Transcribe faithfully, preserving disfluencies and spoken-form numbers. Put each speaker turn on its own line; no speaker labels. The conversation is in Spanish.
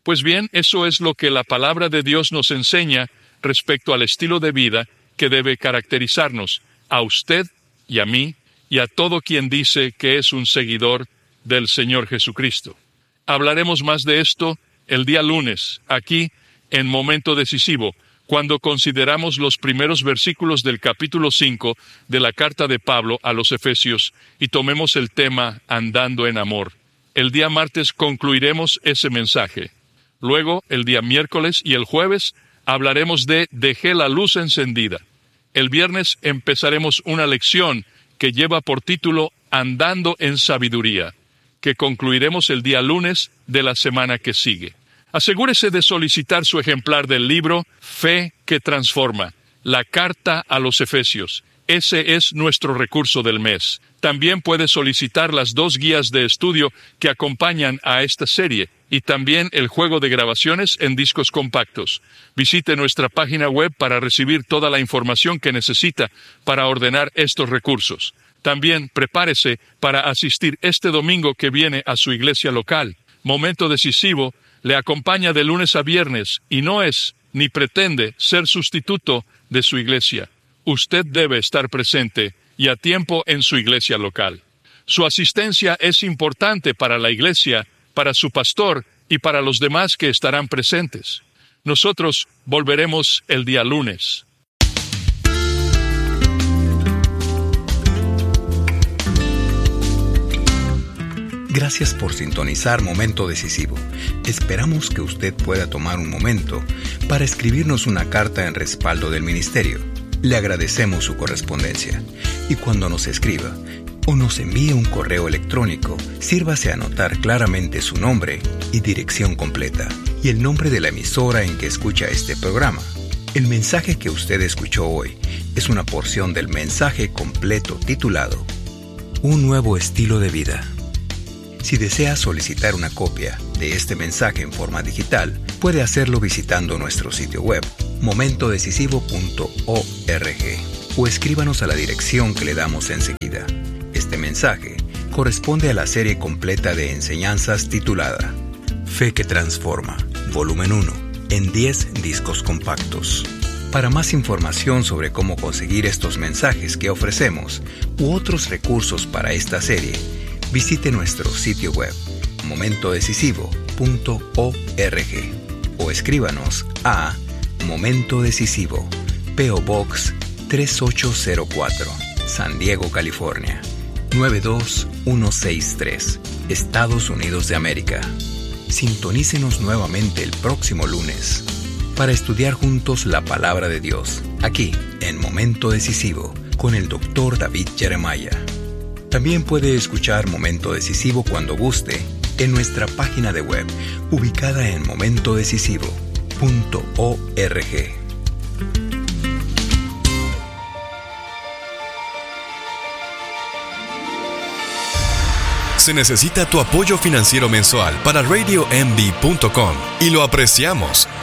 Pues bien, eso es lo que la palabra de Dios nos enseña respecto al estilo de vida que debe caracterizarnos a usted y a mí y a todo quien dice que es un seguidor del Señor Jesucristo. Hablaremos más de esto el día lunes, aquí en Momento Decisivo, cuando consideramos los primeros versículos del capítulo cinco de la carta de Pablo a los Efesios y tomemos el tema Andando en Amor. El día martes concluiremos ese mensaje. Luego, el día miércoles y el jueves, hablaremos de Dejé la luz encendida. El viernes empezaremos una lección que lleva por título Andando en Sabiduría, que concluiremos el día lunes de la semana que sigue. Asegúrese de solicitar su ejemplar del libro Fe que Transforma, la carta a los Efesios. Ese es nuestro recurso del mes. También puede solicitar las dos guías de estudio que acompañan a esta serie y también el juego de grabaciones en discos compactos. Visite nuestra página web para recibir toda la información que necesita para ordenar estos recursos. También prepárese para asistir este domingo que viene a su iglesia local. Momento Decisivo le acompaña de lunes a viernes y no es ni pretende ser sustituto de su iglesia. Usted debe estar presente y a tiempo en su iglesia local. Su asistencia es importante para la iglesia, para su pastor y para los demás que estarán presentes. Nosotros volveremos el día lunes.
Gracias por sintonizar Momento Decisivo. Esperamos que usted pueda tomar un momento para escribirnos una carta en respaldo del ministerio. Le agradecemos su correspondencia. Y cuando nos escriba o nos envíe un correo electrónico, sírvase a anotar claramente su nombre y dirección completa y el nombre de la emisora en que escucha este programa. El mensaje que usted escuchó hoy es una porción del mensaje completo titulado Un nuevo estilo de vida. Si desea solicitar una copia de este mensaje en forma digital, puede hacerlo visitando nuestro sitio web, momento decisivo punto org, o escríbanos a la dirección que le damos enseguida. Este mensaje corresponde a la serie completa de enseñanzas titulada Fe que Transforma, volumen uno, en diez discos compactos. Para más información sobre cómo conseguir estos mensajes que ofrecemos u otros recursos para esta serie, visite nuestro sitio web, momento decisivo punto org, o escríbanos a Momento Decisivo, P O Box tres ocho cero cuatro, San Diego, California, nueve dos uno seis tres, Estados Unidos de América. Sintonícenos nuevamente el próximo lunes para estudiar juntos la Palabra de Dios, aquí en Momento Decisivo, con el doctor David Jeremiah. También puede escuchar Momento Decisivo cuando guste en nuestra página de web, ubicada en momento decisivo punto org.
Se necesita tu apoyo financiero mensual para radio m b punto com y lo apreciamos.